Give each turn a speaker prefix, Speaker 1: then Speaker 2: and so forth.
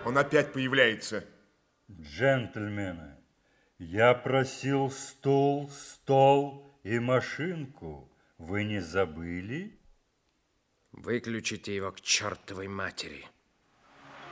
Speaker 1: Он опять появляется.
Speaker 2: Джентльмены, я просил стул, стол и машинку. Вы не забыли?
Speaker 3: Выключите его к чертовой матери.